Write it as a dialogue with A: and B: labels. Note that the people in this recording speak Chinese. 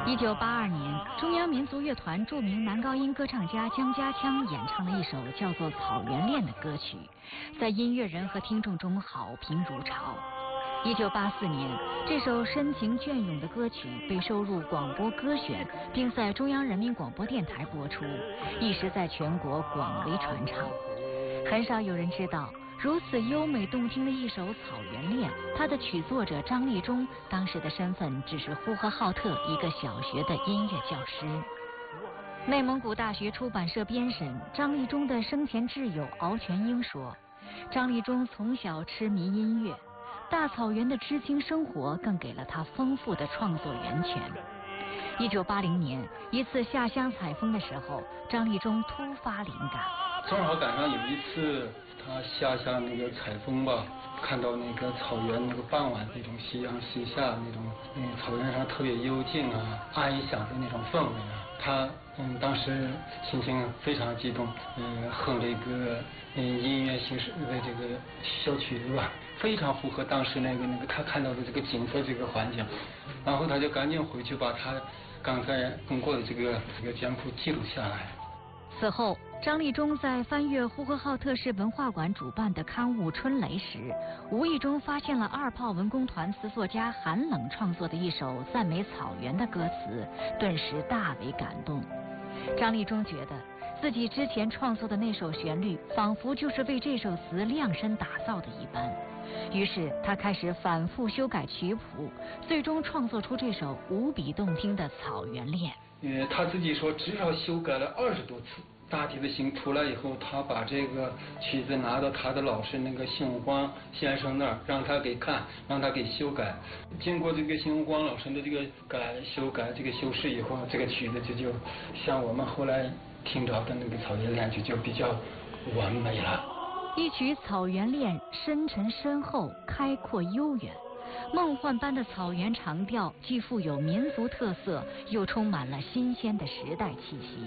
A: 1982年，中央民族乐团著名男高音歌唱家姜家枪演唱了一首叫做《草原恋》的歌曲，在音乐人和听众中好评如潮。1984年，这首深情隽永的歌曲被收入广播歌选，并在中央人民广播电台播出，一时在全国广为传唱。很少有人知道，如此优美动听的一首《草原恋》，它的曲作者张立中当时的身份只是呼和浩特一个小学的音乐教师。内蒙古大学出版社编审张立中的生前挚友敖全英说，张立中从小痴迷音乐，大草原的知青生活更给了他丰富的创作源泉。1980年，一次下乡采风的时候，张立中突发灵感，
B: 正好赶上有一次他下那个采风吧，看到那个草原那个傍晚那种夕阳西下那种，草原上特别幽静啊、安详的那种氛围啊，他当时心情非常激动，哼了一个音乐形式的这个小曲子吧，非常符合当时那个他看到的这个景色这个环境，然后他就赶紧回去把他刚才通过的这个简谱记录下来。
A: 此后，张立中在翻阅呼和浩特市文化馆主办的刊物《春雷》时，无意中发现了二炮文工团词作家韩冷创作的一首赞美草原的歌词，顿时大为感动。张立中觉得自己之前创作的那首旋律，仿佛就是为这首词量身打造的一般。于是他开始反复修改曲谱，最终创作出这首无比动听的《草原恋》。
B: 他自己说至少修改了20多次。大体的型出来以后，他把这个曲子拿到他的老师那个邢武光先生那儿，让他给看，让他给修改。经过这个邢武光老师的这个修改这个修饰以后，这个曲子就像我们后来听着的那个《草原恋》就比较完美了。
A: 一曲《草原恋》深沉深厚，开阔悠远。梦幻般的草原长调，既富有民族特色，又充满了新鲜的时代气息。